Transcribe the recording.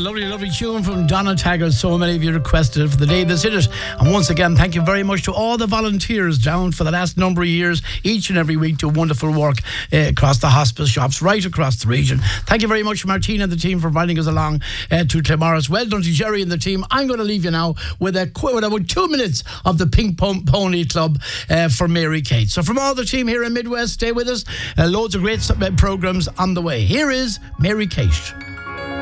lovely, lovely tune from Donna Taggart. So many of you requested it for the day that's in it. And once again, thank you very much to all the volunteers down for the last number of years, each and every week, do wonderful work across the hospice shops, right across the region. Thank you very much, Martina and the team, for inviting us along to Claremorris. Well done to Jerry and the team. I'm going to leave you now with about 2 minutes of the Pink Pony Club for Mary Kate. So from all the team here in Midwest, stay with us. Loads of great programmes on the way. Here is Mary Kate.